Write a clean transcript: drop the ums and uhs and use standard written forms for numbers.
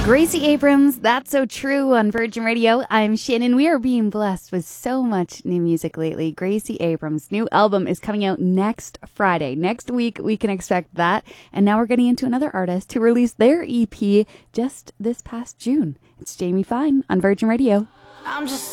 Gracie Abrams, That's So True on Virgin Radio. I'm Shannon. We are being blessed with so much new music lately. Gracie Abrams' new album is coming out next Friday. Next week, we can expect that. And now we're getting into another artist who released their EP just this past June. It's Jamie Fine on Virgin Radio. I'm just